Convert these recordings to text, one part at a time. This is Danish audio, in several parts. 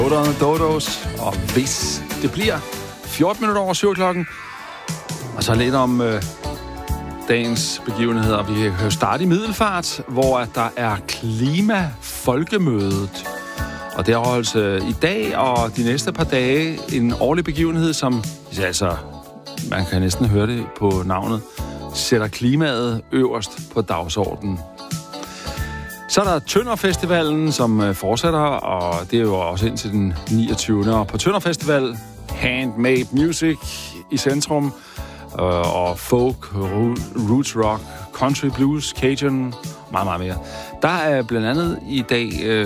Dodos, og hvis det bliver 14 minutter over 7 klokken, og så lidt om dagens begivenheder. Vi kan jo starte i Middelfart, hvor der er klimafolkemødet. Og det afholdes i dag og de næste par dage en årlig begivenhed, som, altså, man kan næsten høre det på navnet, sætter klimaet øverst på dagsordenen. Så er der Tønder-festivalen, som fortsætter, og det er jo også indtil den 29. Og på Tønder-festival, handmade music i centrum, og folk, roots rock, country blues, cajun, meget, meget mere. Der er blandt andet i dag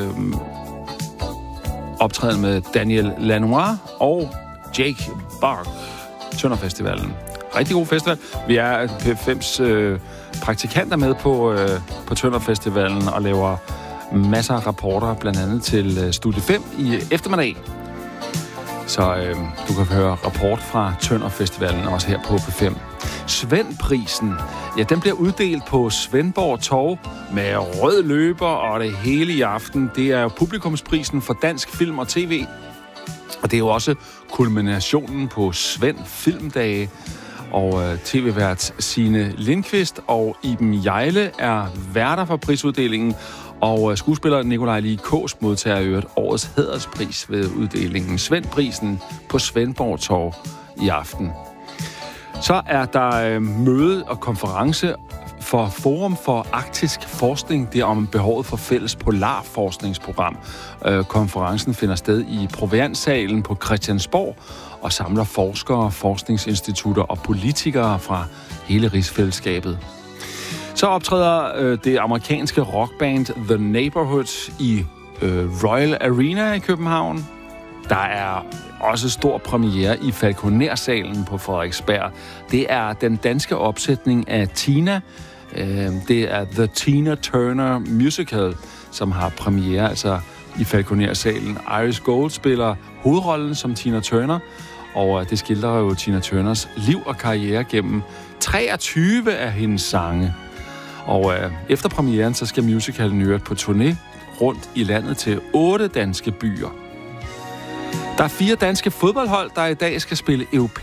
optræden med Daniel Lanois og Jake Bark. Tønder-festivalen. Rigtig god festival. Vi er P5's praktikanter med på Tønder-festivalen og laver masser af rapporter, blandt andet til Studie 5 i eftermiddag. Så du kan høre rapport fra Tønder-festivalen også her på P5. Svendprisen, ja, den bliver uddelt på Svendborg Torv med rød løber og det hele i aften. Det er publikumsprisen for dansk film og tv. Og det er jo også kulminationen på Svend Filmdage. Og tv-vært Signe Lindqvist og Iben Hjejle er værter for prisuddelingen. Og skuespiller Nikolaj Lie Kaas modtager i øvrigt årets hæderspris ved uddelingen. Svendprisen på Svendborg Torv i aften. Så er der møde og konference for Forum for Arktisk Forskning. Det er om behovet for fælles polarforskningsprogram. Konferencen finder sted i Proviantsalen på Christiansborg og samler forskere, forskningsinstitutter og politikere fra hele rigsfællesskabet. Så optræder det amerikanske rockband The Neighborhood i Royal Arena i København. Der er også stor premiere i Falconer-salen på Frederiksberg. Det er den danske opsætning af Tina. Det er The Tina Turner Musical, som har premiere altså i Falconer-salen. Iris Gold spiller hovedrollen som Tina Turner, og det skildrer jo Tina Turners liv og karriere gennem 23 af hendes sange. Og efter premieren, så skal musicalen i øvrigt på turné rundt i landet til 8 danske byer. Der er 4 danske fodboldhold, der i dag skal spille europæisk